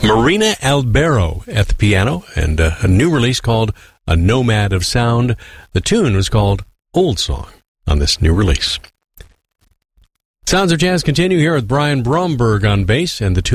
Marina Albero at the piano, and a new release called A Nomad of Sound. The tune was called Old Song on this new release. Sounds of Jazz continue here with Brian Bromberg on bass, and the tune